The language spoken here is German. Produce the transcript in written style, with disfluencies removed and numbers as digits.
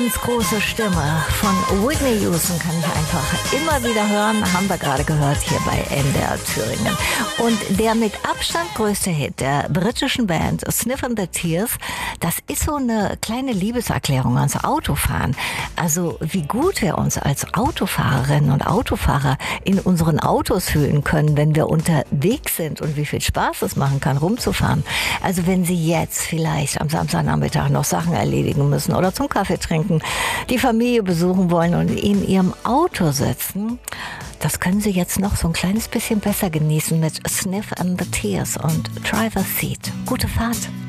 ganz große Stimme von Whitney Houston kann ich einfach immer wieder hören, haben wir gerade gehört hier bei NDR Thüringen. Und der mit Abstand größte Hit der britischen Band Sniff and the Tears, das ist so eine kleine Liebeserklärung ans Autofahren. Also wie gut wir uns als Autofahrerinnen und Autofahrer in unseren Autos fühlen können, wenn wir unterwegs sind und wie viel Spaß es machen kann, rumzufahren. Also wenn Sie jetzt vielleicht am Samstagnachmittag noch Sachen erledigen müssen oder zum Kaffee trinken, die Familie besuchen wollen und in Ihrem Auto sitzen, das können Sie jetzt noch so ein kleines bisschen besser genießen mit Sniff and the Tears und Driver's Seat. Gute Fahrt!